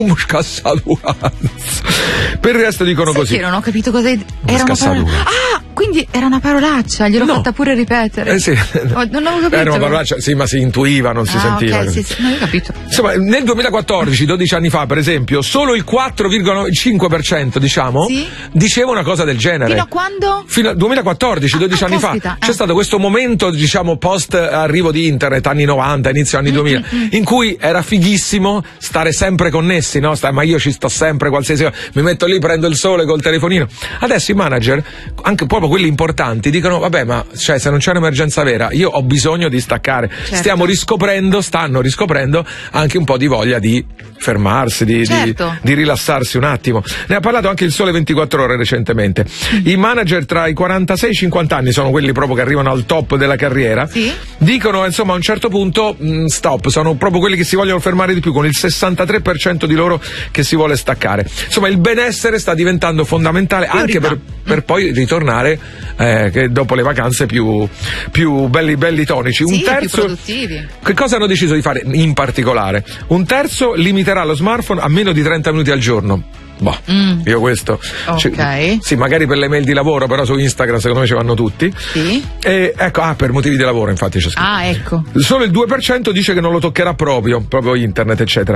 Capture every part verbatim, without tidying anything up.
Per il resto dicono Sai così. Che non ho capito cosa era una parola... Ah, quindi era una parolaccia, gliel'ho no. fatta pure ripetere. Eh sì. Oh, non avevo capito. Era una parolaccia, sì, ma si intuiva, non si ah, sentiva. Ok, sì, sì, non avevo capito. Insomma, nel duemilaquattordici, dodici anni fa, per esempio, solo il quattro virgola cinque per cento, diciamo, sì? diceva una cosa del genere. Fino a quando? Fino al duemilaquattordici, dodici ah, anni caspita, fa. eh. C'è stato questo momento, diciamo, post arrivo di internet, anni novanta, inizio anni duemila, mm-hmm. in cui era fighissimo stare sempre connessi, no? Ma io ci sto sempre, qualsiasi mi metto lì, prendo il sole col telefonino. Adesso i manager, anche proprio quelli importanti, dicono vabbè, ma cioè se non c'è un'emergenza vera io ho bisogno di staccare. Certo. Stiamo riscoprendo, stanno riscoprendo anche un po' di voglia di fermarsi, di, certo. di, di rilassarsi un attimo. Ne ha parlato anche il Sole ventiquattro Ore recentemente. Mm. I manager tra i quarantasei e i cinquanta anni sono quelli proprio che arrivano al top della carriera. Sì? Dicono insomma a un certo punto mh, stop, sono proprio quelli che si vogliono fermare di più, con il sessantatré per cento di loro che si vuole staccare. Insomma, il benessere sta diventando fondamentale anche per, per poi ritornare eh, che dopo le vacanze più, più belli belli tonici. Sì, un terzo, più produttivi. Che cosa hanno deciso di fare in particolare? Un terzo limiterà lo smartphone a meno di trenta minuti al giorno. Boh, mm. io questo. Ok. Cioè, sì, magari per le mail di lavoro, però su Instagram secondo me ci vanno tutti. Sì. E ecco, ah, per motivi di lavoro, infatti c'è scritto. Ah, ecco. Solo il due per cento dice che non lo toccherà proprio, proprio internet, eccetera.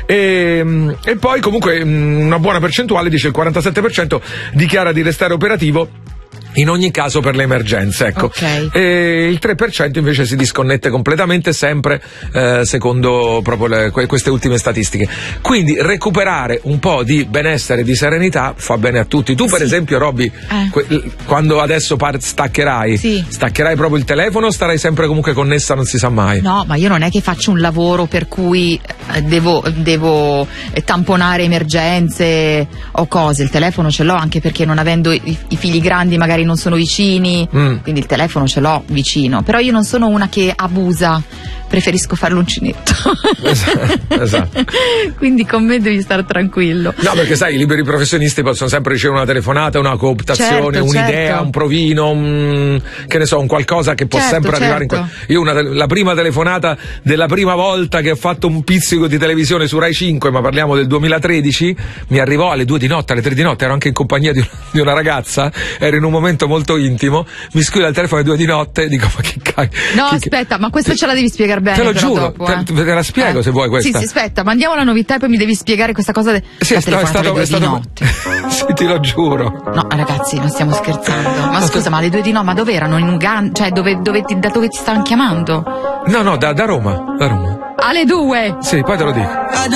E, e poi comunque una buona percentuale, dice il quarantasette per cento, dichiara di restare operativo in ogni caso per le emergenze, ecco. Okay. E il tre per cento invece si disconnette completamente, sempre eh, secondo proprio le, queste ultime statistiche. Quindi recuperare un po' di benessere, di serenità fa bene a tutti. Tu per sì. esempio, Robby, eh. que- quando adesso par- staccherai, sì. staccherai proprio il telefono o starai sempre comunque connessa, non si sa mai? No, ma io non è che faccio un lavoro per cui eh, devo, devo tamponare emergenze o cose. Il telefono ce l'ho, anche perché non avendo i, i figli grandi magari non sono vicini, mm. quindi il telefono ce l'ho vicino, però io non sono una che abusa, preferisco fare l'uncinetto. Esatto, esatto. Quindi con me devi stare tranquillo. No, perché sai, i liberi professionisti possono sempre ricevere una telefonata, una cooptazione, certo, un'idea, certo. un provino, un, che ne so, un qualcosa che può certo, sempre certo. arrivare in que- io una, la prima telefonata della prima volta che ho fatto un pizzico di televisione su Rai cinque, ma parliamo del duemilatredici, mi arrivò alle due di notte, alle tre di notte, ero anche in compagnia di una, di una ragazza, ero in un momento molto intimo, mi squilla il telefono alle due di notte, dico ma che cacchio. No, che, aspetta, ma questa ce la devi spiegare bene. Te lo però giuro, dopo, eh. te, te la spiego eh. se vuoi questa. Sì, sì, aspetta, mandiamo la novità e poi mi devi spiegare questa cosa de- sì, è, sta, è stato, è stato... sì, ti lo giuro. No, ragazzi, non stiamo scherzando. Ma no, scusa, ma alle due di no, ma dove erano? In Uganda? Cioè, dove, dove ti, da dove ti stavano chiamando? No, no, da, da Roma, da Roma. Alle due! Sì, poi te lo dico.